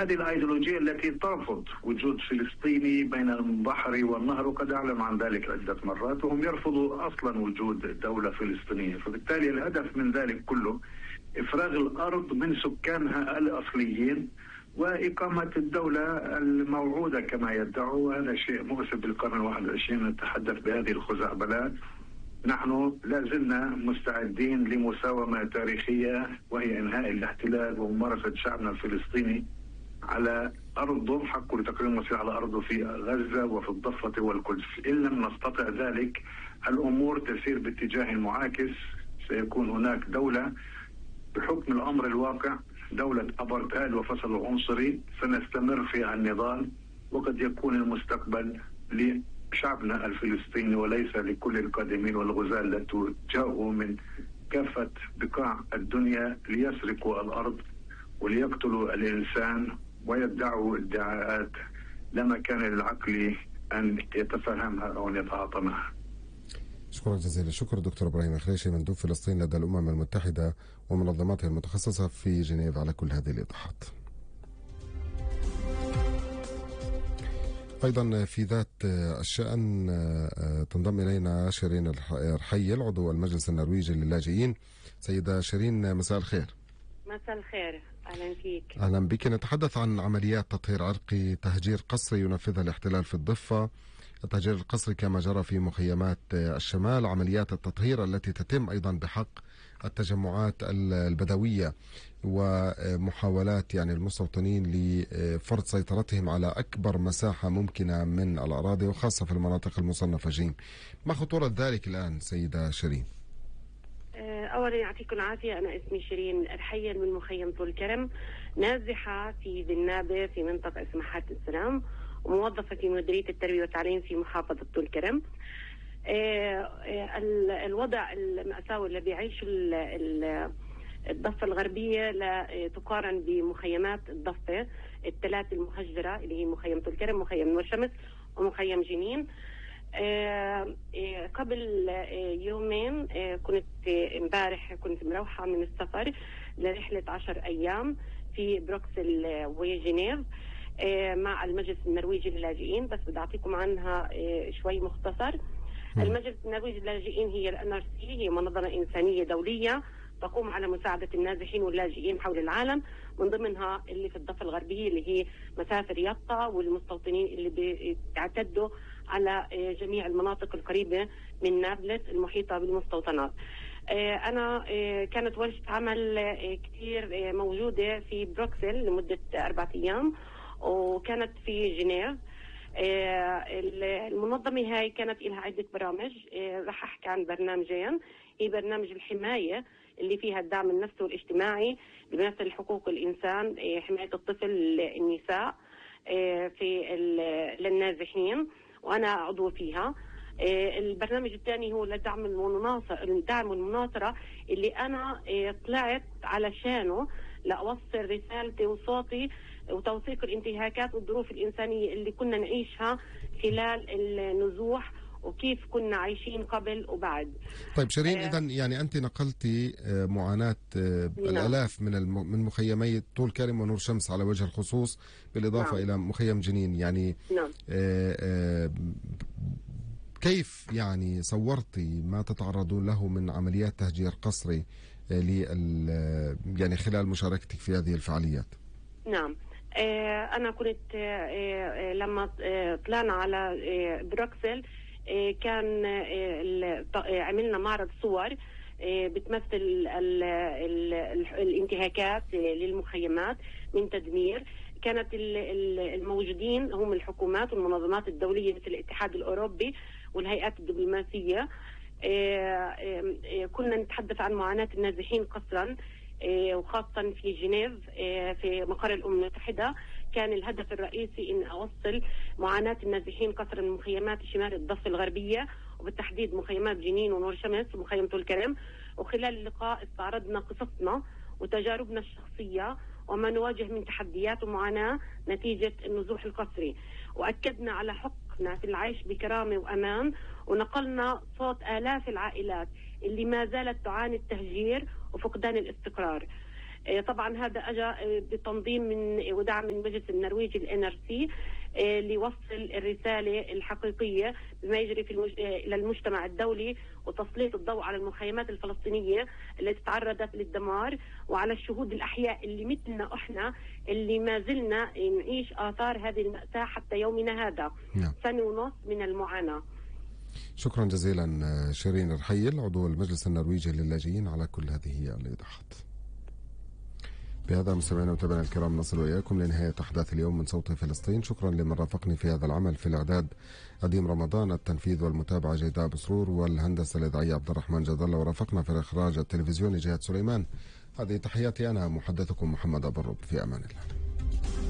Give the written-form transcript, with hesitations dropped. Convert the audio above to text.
هذه الأيديولوجية التي ترفض وجود فلسطيني بين البحر والنهر، وقد أعلن عن ذلك عدة مرات، وهم يرفضوا أصلا وجود دولة فلسطينية. فبالتالي الهدف من ذلك كله إفراغ الأرض من سكانها الأصليين وإقامة الدولة الموعودة كما يدعوا. وهذا شيء مؤسف بالقرن 21 نتحدث بهذه الخزعبلات. نحن لازلنا مستعدين لمساومة تاريخية، وهي إنهاء الاحتلال وممارسة شعبنا الفلسطيني على أرضه، حقه لتقرير المصير على أرضه في غزة وفي الضفة والقدس. إن لم نستطع ذلك الأمور تسير باتجاه معاكس، سيكون هناك دولة بحكم الأمر الواقع، دولة أبرتال وفصل عنصري، سنستمر في النضال، وقد يكون المستقبل لشعبنا الفلسطيني وليس لكل القادمين والغزاة التي جاءوا من كافة بقاع الدنيا ليسرقوا الأرض وليقتلوا الإنسان ويدعوا ادعاءات لا مكان للعقل أن يتفهمها أو أن يتعاطى معها. شكرا جزيلا. شكرا دكتور إبراهيم الخريشي مندوب فلسطين لدى الأمم المتحدة ومنظماتها المتخصصة في جنيف على كل هذه الإيضاحات. أيضا في ذات الشأن تنضم إلينا شيرين الرحيل عضو المجلس النرويجي للاجئين. سيدة شيرين مساء الخير. مساء الخير، أهلا فيك. أهلا بك. نتحدث عن عمليات تطهير عرقي، تهجير قسري ينفذها الاحتلال في الضفة، التهجير القسري كما جرى في مخيمات الشمال، عمليات التطهير التي تتم أيضا بحق التجمعات البدوية ومحاولات يعني المستوطنين لفرض سيطرتهم على أكبر مساحة ممكنة من الأراضي وخاصة في المناطق المصنفة جيم. ما خطورة ذلك الآن سيدة شيرين؟ أولا يعطيكم العافية، أنا اسمي شيرين الرحيل من مخيم طول كرم، نازحة في ذي النابة في منطقة اسمها حارة السلام، وموظفة في مديرية التربية والتعليم في محافظة طول كرم. الوضع المأساوي اللي بيعيشه الضفة الغربية لا تقارن بمخيمات الضفة الثلاث المهجرة اللي هي مخيم طول كرم، مخيم نور شمس، ومخيم جنين. قبل يومين كنت امبارح كنت مروحة من السفر لرحلة 10 أيام في بروكسل وجنيف مع المجلس النرويجي للاجئين، بس بدي أعطيكم عنها شوي مختصر. المجلس النرويجي للاجئين هي الNRC، هي منظمة إنسانية دولية تقوم على مساعدة النازحين واللاجئين حول العالم، من ضمنها اللي في الضفة الغربية اللي هي مسافر يطا، والمستوطنين اللي بيعتدوا على جميع المناطق القريبة من نابلس المحيطة بالمستوطنات. أنا كانت ورشة عمل كتير موجودة في بروكسل لمدة 4 أيام، وكانت في جنيف. المنظمة هاي كانت لها عدة برامج، رح أحكي عن برنامجين. هي برنامج الحماية اللي فيها الدعم النفسي والاجتماعي بمثل حقوق الإنسان، حماية الطفل، النساء في للنازحين، وأنا عضو فيها. البرنامج الثاني هو لدعم الدعم والمناصرة اللي أنا طلعت علشانه لأوصل رسالتي وصوتي وتوثيق الانتهاكات والظروف الإنسانية اللي كنا نعيشها خلال النزوح وكيف كنا عايشين قبل وبعد. طيب شيرين، إذن يعني أنت نقلتي معاناة الآلاف من مخيمي طول كرم ونور شمس على وجه الخصوص، بالإضافة إلى مخيم جنين. يعني كيف يعني صورتي ما تتعرضون له من عمليات تهجير قسري يعني خلال مشاركتك في هذه الفعاليات؟ نعم، أنا كنت لما طلعنا على بروكسل كان عملنا معرض صور بتمثل الانتهاكات للمخيمات من تدمير. كانت الموجودين هم الحكومات والمنظمات الدولية مثل الاتحاد الأوروبي والهيئات الدبلوماسية. كنا نتحدث عن معاناة النازحين قسرا، وخاصة في جنيف في مقر الأمم المتحدة. كان الهدف الرئيسي أن أوصل معاناة النازحين قسرا من مخيمات شمال الضفة الغربية، وبالتحديد مخيمات جنين ونور شمس ومخيم طول كرم. وخلال اللقاء استعرضنا قصصنا وتجاربنا الشخصية وما نواجه من تحديات ومعاناة نتيجة النزوح القسري، وأكدنا على حقنا في العيش بكرامة وأمان، ونقلنا صوت آلاف العائلات اللي ما زالت تعاني التهجير وفقدان الاستقرار. طبعا هذا اجى بتنظيم من ودعم من المجلس النرويجي الNRC لوصل الرساله الحقيقيه بما يجري الى المجتمع الدولي، وتسليط الضوء على المخيمات الفلسطينيه التي تعرضت للدمار، وعلى الشهود الاحياء اللي مثلنا احنا اللي ما زلنا نعيش اثار هذه المأساة حتى يومنا هذا. سنة ونص من المعاناة. شكرا جزيلا شيرين الرحيل عضو المجلس النرويجي للاجئين على كل هذه الإيضاحات. بهذا مستمعينا ومتابعينا الكرام نصل وإياكم لنهاية أحداث اليوم من صوت فلسطين. شكرا لمن رافقني في هذا العمل، في الإعداد أديم رمضان، التنفيذ والمتابعة جيداء بسرور، والهندسة الإذاعية عبد الرحمن جد الله، ورافقنا في الإخراج التلفزيوني جهاد سليمان. هذه تحياتي أنا محدثكم محمد أبو الرب، في أمان الله.